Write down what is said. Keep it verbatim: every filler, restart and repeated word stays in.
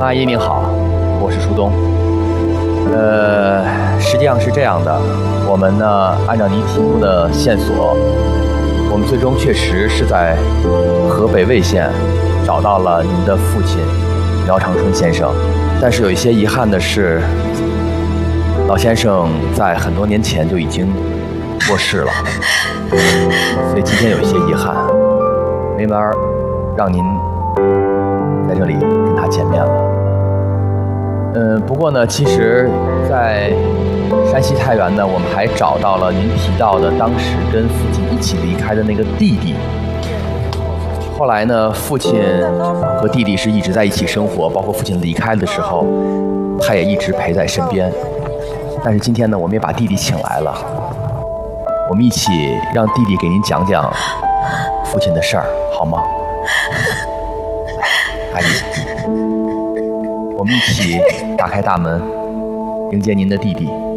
阿姨您好，我是舒东。呃，实际上是这样的，我们呢按照您提供的线索，我们最终确实是在河北魏县找到了您的父亲苗长春先生，但是有一些遗憾的是，老先生在很多年前就已经过世了，所以今天有一些遗憾，没法让您在这里跟他见面了。嗯，不过呢，其实，在山西太原呢，我们还找到了您提到的当时跟父亲一起离开的那个弟弟。后来呢，父亲和弟弟是一直在一起生活，包括父亲离开的时候，他也一直陪在身边。但是今天呢，我们也把弟弟请来了，我们一起让弟弟给您讲讲父亲的事儿，好吗？阿姨，我们一起打开大门，迎接您的弟弟。